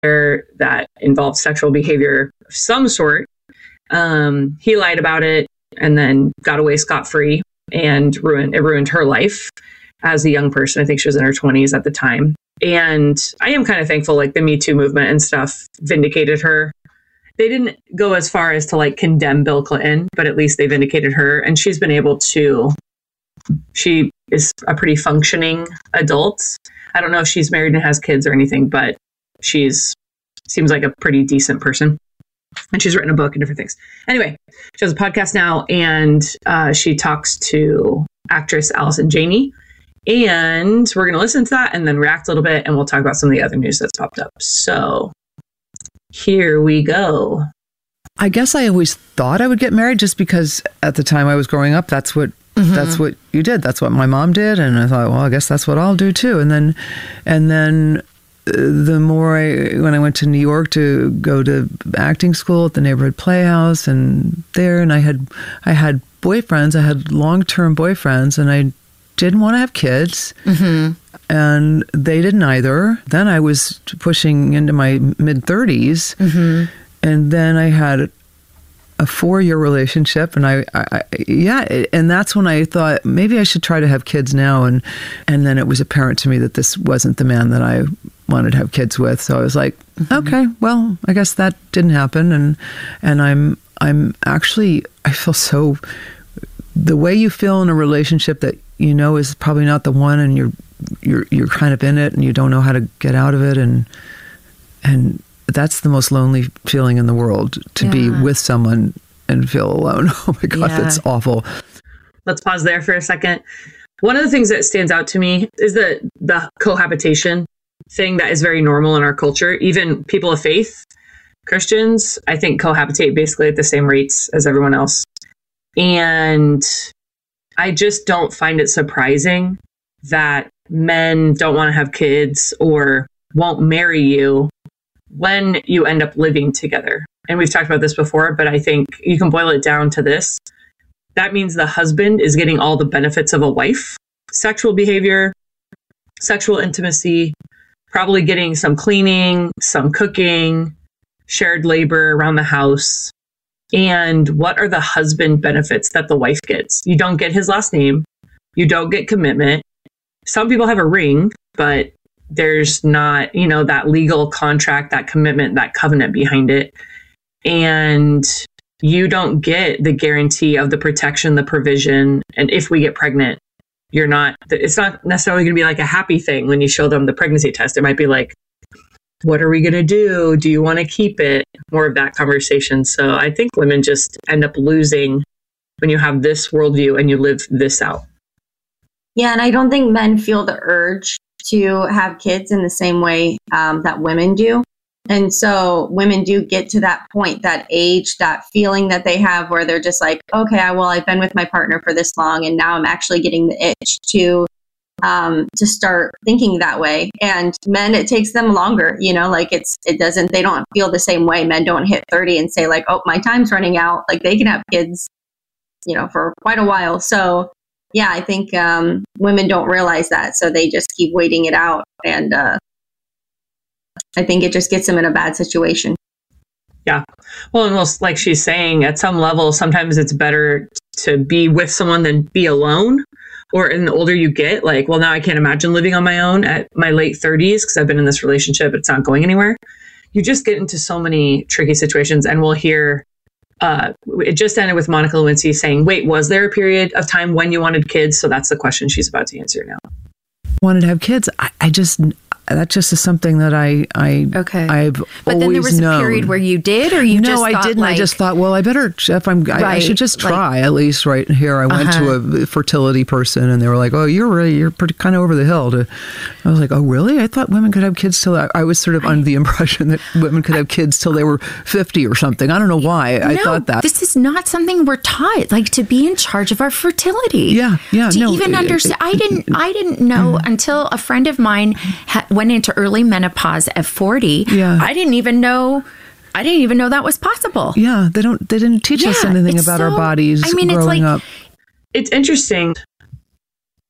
that involved sexual behavior of some sort. He lied about it and then got away scot-free, and it ruined her life as a young person. I think she was in her 20s at the time. And I am kind of thankful, like the Me Too movement and stuff vindicated her. They didn't go as far as to like condemn Bill Clinton, but at least they vindicated her. And she is a pretty functioning adult. I don't know if she's married and has kids or anything, but seems like a pretty decent person. And she's written a book and different things. Anyway, she has a podcast now, and she talks to actress Allison Janney. And we're going to listen to that and then react a little bit, and we'll talk about some of the other news that's popped up. So here we go. I guess I always thought I would get married just because at the time I was growing up, that's what you did. That's what my mom did. And I thought, well, I guess that's what I'll do too. And then the more when I went to New York to go to acting school at the Neighborhood Playhouse, and I had boyfriends, I had long-term boyfriends, and I didn't want to have kids. Mm-hmm. And they didn't either. Then I was pushing into my mid-30s. Mm-hmm. And then I had a 4-year relationship, and and that's when I thought maybe I should try to have kids now. And then it was apparent to me that this wasn't the man that I wanted to have kids with. So I was like, okay, well, I guess that didn't happen. And I'm actually, I feel so, the way you feel in a relationship that you know is probably not the one, and you're kind of in it and you don't know how to get out of it, and that's the most lonely feeling in the world, to be with someone and feel alone. Oh my God, that's awful. Let's pause there for a second. One of the things that stands out to me is the cohabitation thing that is very normal in our culture. Even people of faith, Christians, I think cohabitate basically at the same rates as everyone else. And I just don't find it surprising that men don't want to have kids or won't marry you when you end up living together. And we've talked about this before, but I think you can boil it down to this. That means the husband is getting all the benefits of a wife: sexual behavior, sexual intimacy, probably getting some cleaning, some cooking, shared labor around the house. And what are the husband benefits that the wife gets? You don't get his last name. You don't get commitment. Some people have a ring, but there's not, that legal contract, that commitment, that covenant behind it. And you don't get the guarantee of the protection, the provision. And if we get pregnant, it's not necessarily going to be like a happy thing when you show them the pregnancy test. It might be like, what are we going to do? Do you want to keep it? More of that conversation. So I think women just end up losing when you have this worldview and you live this out. Yeah. And I don't think men feel the urge to have kids in the same way that women do. And so women do get to that point, that age, that feeling that they have where they're just like, okay, I've been with my partner for this long, and now I'm actually getting the itch to start thinking that way. And men, it takes them longer, they don't feel the same way. Men don't hit 30 and say like, oh, my time's running out. Like they can have kids, for quite a while. So yeah, I think women don't realize that. So they just keep waiting it out. And I think it just gets them in a bad situation. Yeah. Well, and like she's saying, at some level, sometimes it's better to be with someone than be alone. Or in the older you get, like, well, now I can't imagine living on my own at my late 30s because I've been in this relationship. It's not going anywhere. You just get into so many tricky situations. And we'll hear, it just ended with Monica Lewinsky saying, wait, was there a period of time when you wanted kids? So that's the question she's about to answer now. Wanted to have kids. That just is something that I've but then there was a period where you did, or you just I didn't. I just thought, well, I better I should just try at least right here. I went to a fertility person, and they were like, oh, you're pretty kind of over the hill. I was like, oh, really? I thought women could have kids till I was sort of under the impression that women could have kids till they were 50 or something. I don't know why I thought that. This is not something we're taught, like to be in charge of our fertility. Yeah. Even understand. I didn't know until a friend of mine went into early menopause at 40. Yeah. I didn't even know that was possible. Yeah, they didn't teach us anything about our bodies growing up. It's interesting.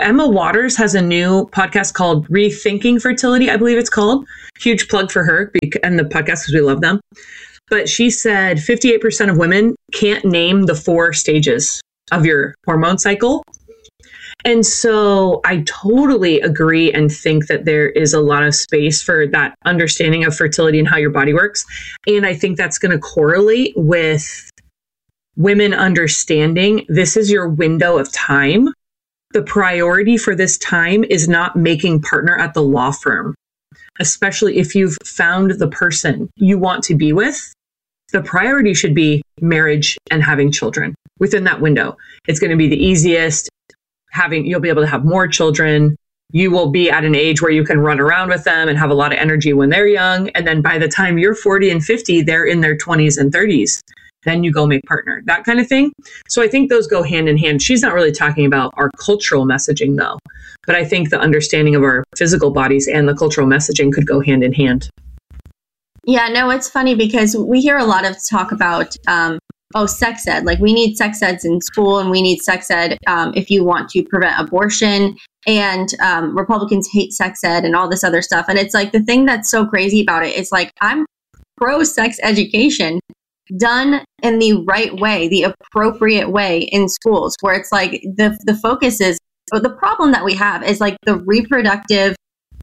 Emma Waters has a new podcast called Rethinking Fertility, I believe it's called. Huge plug for her and the podcast because we love them. But she said 58% of women can't name the 4 stages of your hormone cycle. And so I totally agree and think that there is a lot of space for that understanding of fertility and how your body works. And I think that's going to correlate with women understanding this is your window of time. The priority for this time is not making partner at the law firm, especially if you've found the person you want to be with. The priority should be marriage and having children within that window. It's going to be the easiest. You'll be able to have more children. You will be at an age where you can run around with them and have a lot of energy when they're young. And then by the time you're 40 and 50, they're in their 20s and 30s. Then you go make partner, that kind of thing. So I think those go hand in hand. She's not really talking about our cultural messaging though, but I think the understanding of our physical bodies and the cultural messaging could go hand in hand. Yeah, no, it's funny because we hear a lot of talk about, sex ed. Like we need sex eds in school and we need sex ed if you want to prevent abortion. And Republicans hate sex ed and all this other stuff. And it's like the thing that's so crazy about it is like I'm pro sex education done in the right way, the appropriate way in schools, where it's like the focus is, the problem that we have is like the reproductive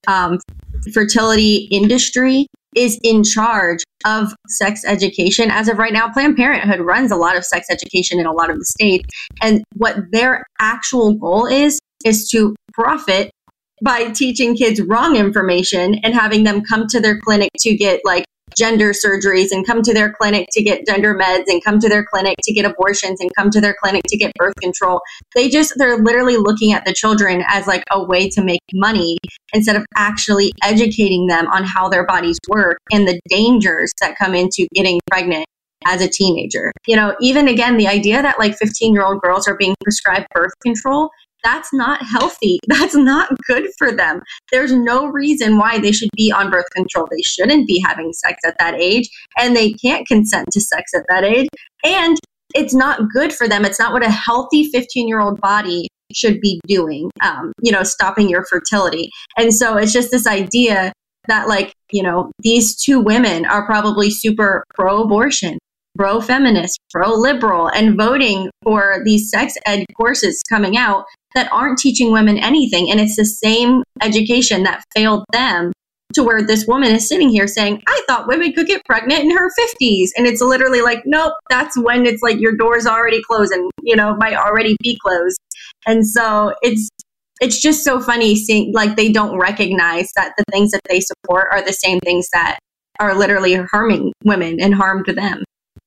fertility industry is in charge of sex education. As of right now, Planned Parenthood runs a lot of sex education in a lot of the states. And what their actual goal is to profit by teaching kids wrong information and having them come to their clinic to get like gender surgeries and come to their clinic to get gender meds and come to their clinic to get abortions and come to their clinic to get birth control. They're literally looking at the children as like a way to make money instead of actually educating them on how their bodies work and the dangers that come into getting pregnant as a teenager. You know, even again, the idea that like 15-year-old girls are being prescribed birth control, that's not healthy. That's not good for them. There's no reason why they should be on birth control. They shouldn't be having sex at that age, and they can't consent to sex at that age. And it's not good for them. It's not what a healthy 15-year-old body should be doing, stopping your fertility. And so it's just this idea that like, these two women are probably super pro-abortion, pro-feminist, pro-liberal, and voting for these sex ed courses coming out that aren't teaching women anything. And it's the same education that failed them, to where this woman is sitting here saying, I thought women could get pregnant in her 50s. And it's literally like, nope, that's when it's like your door's already closed and, might already be closed. And so it's just so funny seeing like they don't recognize that the things that they support are the same things that are literally harming women and harmed them.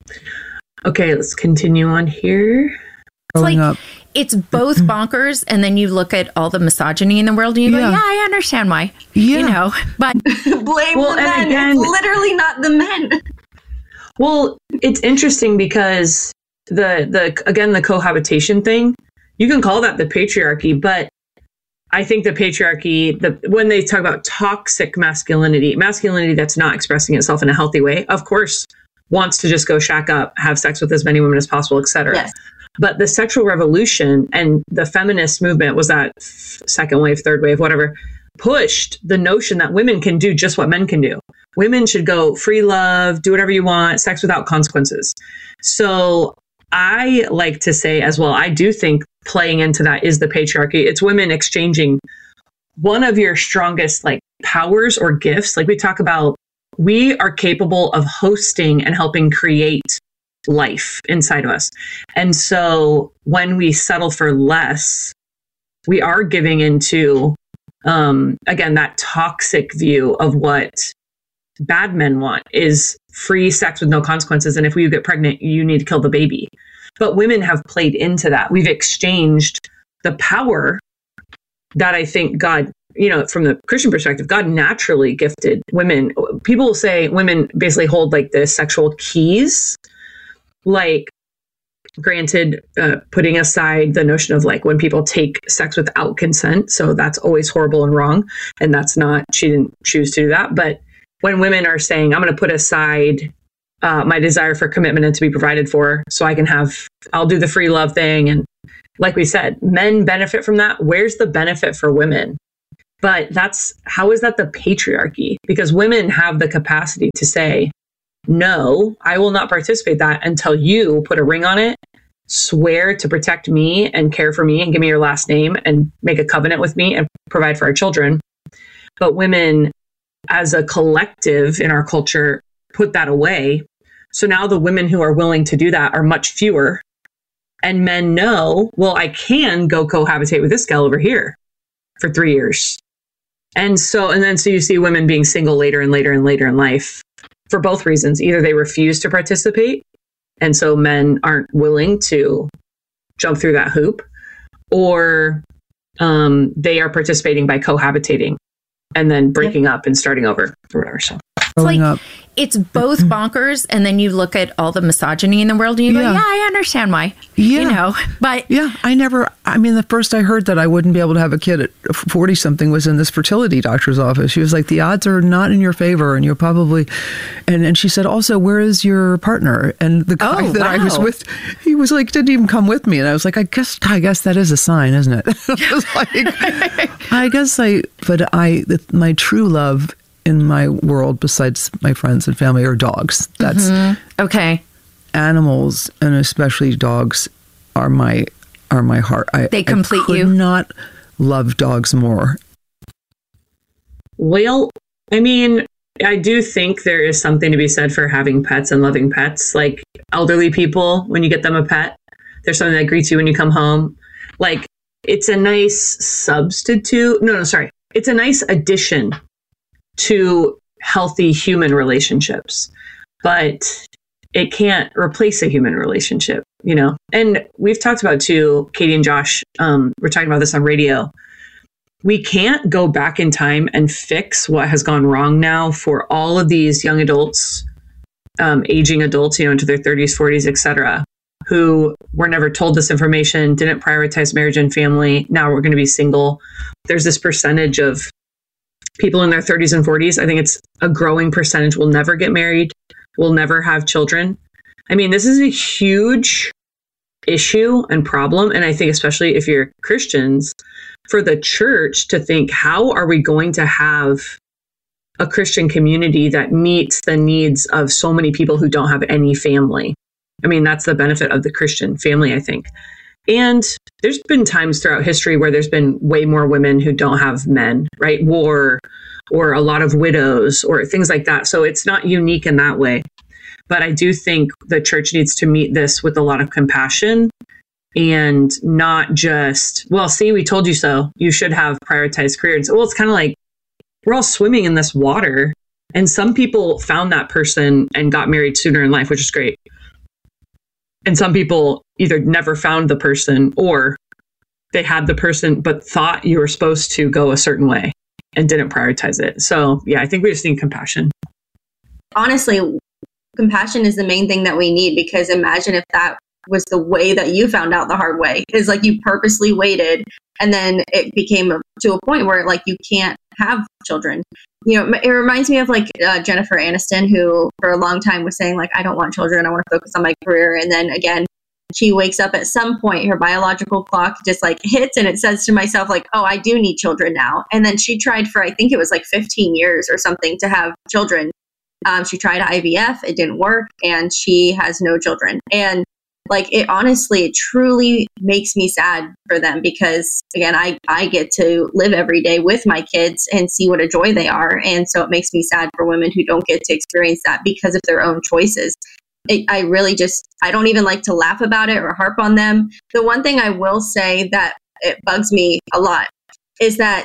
Okay, let's continue on here. It's like, it's both bonkers, and then you look at all the misogyny in the world and you go, yeah, I understand why. Yeah. But blame the men. Again, it's literally not the men. Well, it's interesting because the cohabitation thing, you can call that the patriarchy, but I think the patriarchy, when they talk about toxic masculinity that's not expressing itself in a healthy way, of course, wants to just go shack up, have sex with as many women as possible, etc. Yes. But the sexual revolution and the feminist movement was that second wave, third wave, whatever, pushed the notion that women can do just what men can do. Women should go free love, do whatever you want, sex without consequences. So I like to say as well, I do think playing into that is the patriarchy. It's women exchanging one of your strongest like powers or gifts. Like we talk about, we are capable of hosting and helping create life inside of us. And so when we settle for less, we are giving into, again, that toxic view of what bad men want is free sex with no consequences. And if you get pregnant, you need to kill the baby. But women have played into that. We've exchanged the power that I think God, from the Christian perspective, God naturally gifted women. People say women basically hold like the sexual keys. Like, granted, putting aside the notion of like when people take sex without consent. So that's always horrible and wrong. And that's not, she didn't choose to do that. But when women are saying, I'm going to put aside my desire for commitment and to be provided for, so I'll do the free love thing and like we said, men benefit from that. Where's the benefit for women? But how is that the patriarchy? Because women have the capacity to say, no, I will not participate in that until you put a ring on it, swear to protect me and care for me and give me your last name and make a covenant with me and provide for our children. But women as a collective in our culture put that away. So now the women who are willing to do that are much fewer. And men know, well, I can go cohabitate with this gal over here for 3 years. And then you see women being single later and later and later in life for both reasons. Either they refuse to participate, and so men aren't willing to jump through that hoop, or they are participating by cohabitating and then breaking up and starting over or whatever. So it's like, it's both bonkers, and then you look at all the misogyny in the world and you go, yeah, I understand why. Yeah. But the first I heard that I wouldn't be able to have a kid at 40 something was in this fertility doctor's office. She was like, the odds are not in your favor, and you're probably, and she said, also, where is your partner? And the guy I was with, he was like, didn't even come with me. And I was like, I guess that is a sign, isn't it? I was like, my true love in my world, besides my friends and family, are dogs. That's okay. Animals, and especially dogs, are my heart. They complete you. I could not love dogs more. Well, I mean, I do think there is something to be said for having pets and loving pets. Like elderly people, when you get them a pet, there's something that greets you when you come home. Like, it's a nice substitute. It's a nice addition to healthy human relationships, but it can't replace a human relationship, And we've talked about too, Katie and Josh, we're talking about this on radio. We can't go back in time and fix what has gone wrong now for all of these young adults, aging adults, into their 30s, 40s, etc., who were never told this information, didn't prioritize marriage and family. Now we're going to be single. There's this percentage of people in their 30s and 40s, I think it's a growing percentage, will never get married, will never have children. I mean, this is a huge issue and problem. And I think especially if you're Christians, for the church to think, how are we going to have a Christian community that meets the needs of so many people who don't have any family? I mean, that's the benefit of the Christian family, I think. And there's been times throughout history where there's been way more women who don't have men, right? War, or a lot of widows, or things like that. So it's not unique in that way. But I do think the church needs to meet this with a lot of compassion and not just, well, see, we told you so. You should have prioritized careers. Well, it's kind of like we're all swimming in this water. And some people found that person and got married sooner in life, which is great. And some people either never found the person, or they had the person but thought you were supposed to go a certain way and didn't prioritize it. So yeah, I think we just need compassion. Honestly, compassion is the main thing that we need, because imagine if that was the way that you found out the hard way. Is like you purposely waited, and then it became to a point where like you can't have children. It reminds me of like Jennifer Aniston, who for a long time was saying like, I don't want children, I want to focus on my career. And then again, she wakes up at some point, her biological clock just like hits, and it says to myself like, oh, I do need children now. And then she tried for, I think it was like 15 years or something to have children. She tried IVF, it didn't work, and she has no children. And like, it truly makes me sad for them, because again, I get to live every day with my kids and see what a joy they are. And so it makes me sad for women who don't get to experience that because of their own choices. I don't even like to laugh about it or harp on them. The one thing I will say that it bugs me a lot is that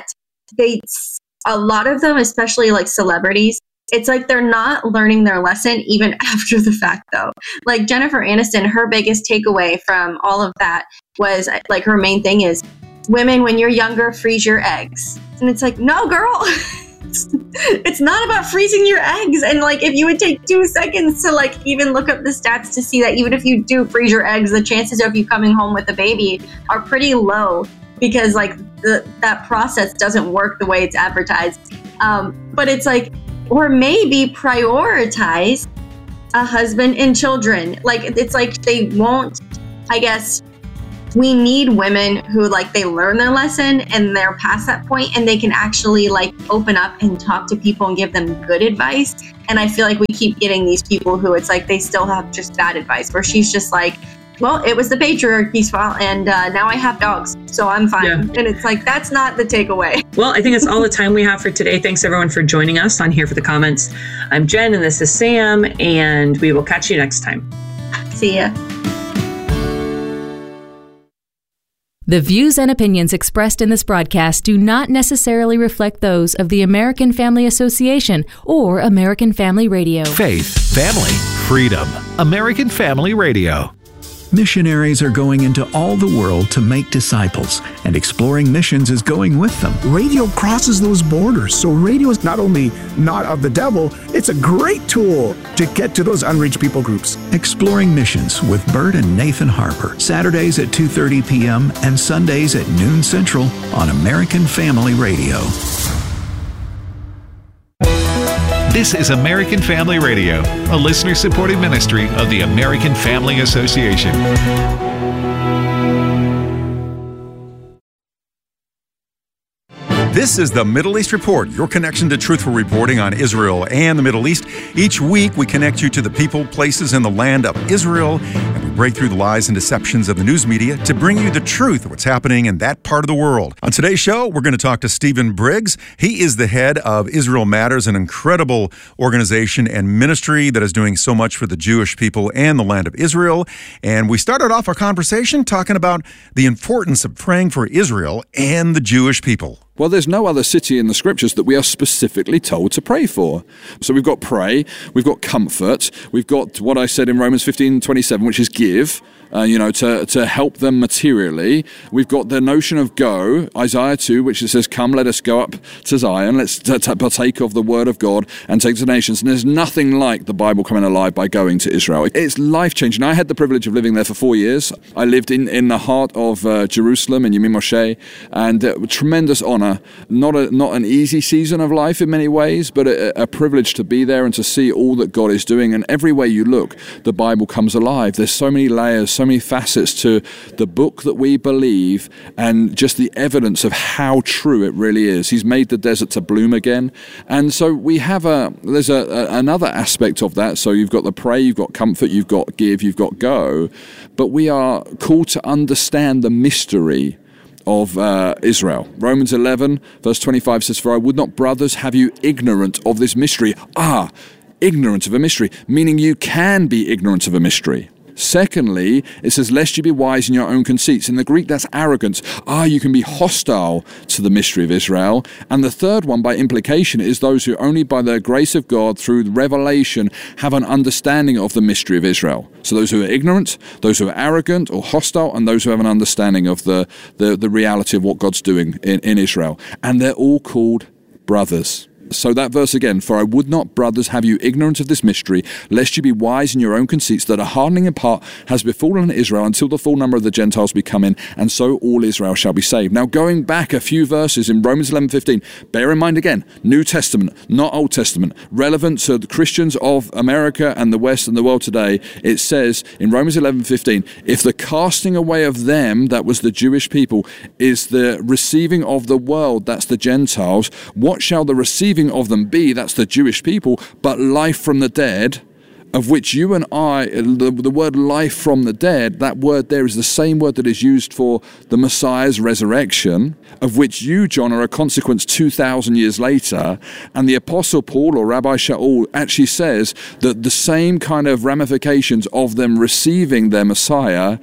a lot of them, especially like celebrities, it's like they're not learning their lesson even after the fact, though. Like Jennifer Aniston, her biggest takeaway from all of that was like, her main thing is, women, when you're younger, freeze your eggs. And it's like, no, girl, it's not about freezing your eggs. And like, if you would take 2 seconds to like even look up the stats to see that even if you do freeze your eggs, the chances of you coming home with a baby are pretty low, because like that process doesn't work the way it's advertised. But it's like, or maybe prioritize a husband and children. Like, it's like they won't, I guess, we need women who like they learn their lesson and they're past that point and they can actually like open up and talk to people and give them good advice. And I feel like we keep getting these people who it's like they still have just bad advice, where she's just like, well, it was the patriarchy's fault, and now I have dogs, so I'm fine. Yeah. And it's like, that's not the takeaway. Well, I think that's all the time we have for today. Thanks, everyone, for joining us on Here for the Comments. I'm Jen, and this is Sam, and we will catch you next time. See ya. The views and opinions expressed in this broadcast do not necessarily reflect those of the American Family Association or American Family Radio. Faith, family, freedom. American Family Radio. Missionaries are going into all the world to make disciples, and Exploring Missions is going with them. Radio crosses those borders, so radio is not only not of the devil, it's a great tool to get to those unreached people groups. Exploring Missions with Bert and Nathan Harper, Saturdays at 2:30 p.m. and Sundays at noon Central on American Family Radio. This is American Family Radio, a listener-supported ministry of the American Family Association. This is the Middle East Report, your connection to truthful reporting on Israel and the Middle East. Each week, we connect you to the people, places, and the land of Israel, and we break through the lies and deceptions of the news media to bring you the truth of what's happening in that part of the world. On today's show, we're going to talk to Stephen Briggs. He is the head of Israel Matters, an incredible organization and ministry that is doing so much for the Jewish people and the land of Israel. And we started off our conversation talking about the importance of praying for Israel and the Jewish people. Well, there's no other city in the scriptures that we are specifically told to pray for. So we've got pray, we've got comfort, we've got what I said in Romans 15:27, which is give, to help them materially. We've got the notion of go, Isaiah 2, which it says, come, let us go up to Zion, let's partake of the word of God and take to the nations. And there's nothing like the Bible coming alive by going to Israel. It's life-changing. I had the privilege of living there for 4 years. I lived in the heart of Jerusalem, in Yemim Moshe, and tremendous honor. Not an easy season of life in many ways, but a privilege to be there and to see all that God is doing. And everywhere you look, the Bible comes alive. There's so many layers, so many facets to the book that we believe, and just the evidence of how true it really is. He's made the desert to bloom again. And so we have there's another aspect of that. So you've got the pray, you've got comfort, you've got give, you've got go. But we are called to understand the mystery of Israel. Romans 11, verse 25 says, for I would not, brothers, have you ignorant of this mystery. Ignorant of a mystery, meaning you can be ignorant of a mystery. Secondly, it says, lest you be wise in your own conceits. In the Greek, that's arrogance. You can be hostile to the mystery of Israel. And the third one, by implication, is those who only by the grace of God, through revelation, have an understanding of the mystery of Israel. So those who are ignorant, those who are arrogant or hostile, and those who have an understanding of the reality of what God's doing in Israel. And they're all called brothers. So that verse again, for I would not, brothers, have you ignorant of this mystery, lest you be wise in your own conceits, that a hardening in part has befallen Israel until the full number of the Gentiles be come in, and so all Israel shall be saved. Now, going back a few verses in Romans 11:15, bear in mind again, New Testament, not Old Testament, relevant to the Christians of America and the West and the world today. It says in Romans 11:15, if the casting away of them, that was the Jewish people, is the receiving of the world, that's the Gentiles, what shall the receiving of them be, that's the Jewish people, but life from the dead, of which you and I, the word life from the dead, that word there is the same word that is used for the Messiah's resurrection, of which you, John, are a consequence 2,000 years later. And the Apostle Paul, or Rabbi Shaul, actually says that the same kind of ramifications of them receiving their Messiah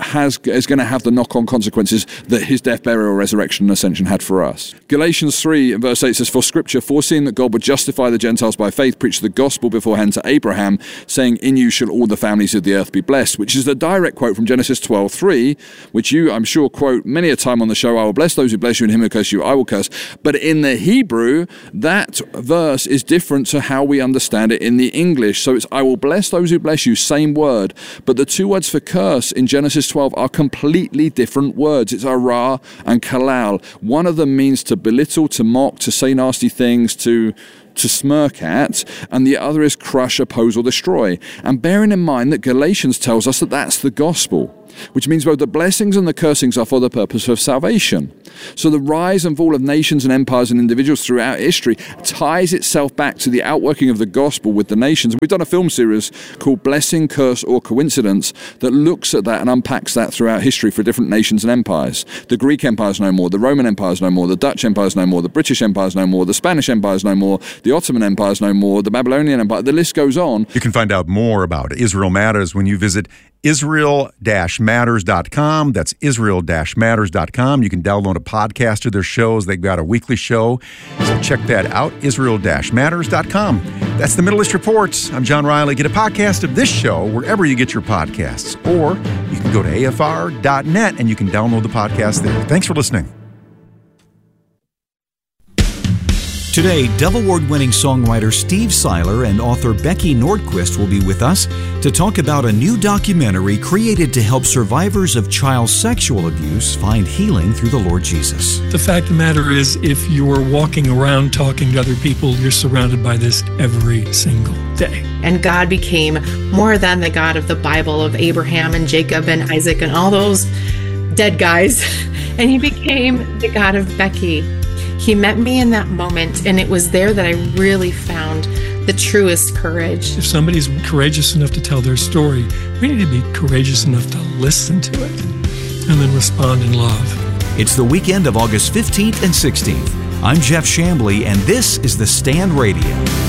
is going to have the knock-on consequences that his death, burial, resurrection, and ascension had for us. Galatians 3 and verse 8 says, for Scripture, foreseeing that God would justify the Gentiles by faith, preached the gospel beforehand to Abraham, saying, in you shall all the families of the earth be blessed, which is a direct quote from Genesis 12:3, which you, I'm sure, quote many a time on the show. I will bless those who bless you, and him who curse you, I will curse. But in the Hebrew, that verse is different to how we understand it in the English. So it's, I will bless those who bless you, same word. But the two words for curse in Genesis 12 are completely different words. It's ara and kalal. One of them means to belittle, to mock, to say nasty things, to smirk at, and the other is crush, oppose, or destroy. And bearing in mind that Galatians tells us that that's the gospel. which means both the blessings and the cursings are for the purpose of salvation. So the rise and fall of nations and empires and individuals throughout history ties itself back to the outworking of the gospel with the nations. We've done a film series called Blessing, Curse or Coincidence that looks at that and unpacks that throughout history for different nations and empires. The Greek Empire is no more, the Roman Empire is no more, the Dutch Empire is no more, the British Empire is no more, the Spanish Empire is no more, the Ottoman Empire is no more, the Babylonian Empire, the list goes on. You can find out more about Israel Matters when you visit Israel-Matters.com. That's Israel-Matters.com. You can download a podcast of their shows. They've got a weekly show. So check that out, Israel-Matters.com. That's the Middle East Reports. I'm John Riley. Get a podcast of this show wherever you get your podcasts. Or you can go to afr.net and you can download the podcast there. Thanks for listening. Today, Dove Award-winning songwriter Steve Seiler and author Becky Nordquist will be with us to talk about a new documentary created to help survivors of child sexual abuse find healing through the Lord Jesus. The fact of the matter is, if you're walking around talking to other people, you're surrounded by this every single day. And God became more than the God of the Bible of Abraham and Jacob and Isaac and all those dead guys. And he became the God of Becky. He met me in that moment, and it was there that I really found the truest courage. If somebody's courageous enough to tell their story, we need to be courageous enough to listen to it and then respond in love. It's the weekend of August 15th and 16th. I'm Jeff Chambly, and this is The Stand Radio.